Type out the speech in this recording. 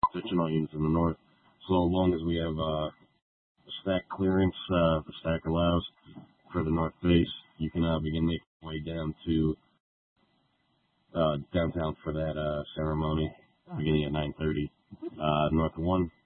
pitching all units in the north. So long as we have stack clearance, the stack allows for the north face, you can begin making your way down to downtown for that ceremony, beginning at 9:30. North 1,